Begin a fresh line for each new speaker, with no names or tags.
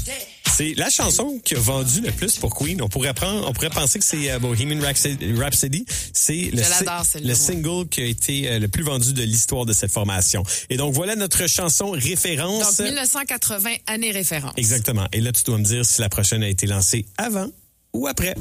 C'est la chanson qui a vendu le plus pour Queen. On pourrait penser que c'est Bohemian Rhapsody. C'est le single qui a été le plus vendu de l'histoire de cette formation. Et donc, voilà notre chanson référence.
Donc, 1980, année référence.
Exactement. Et là, tu dois me dire si la prochaine a été lancée avant ou après.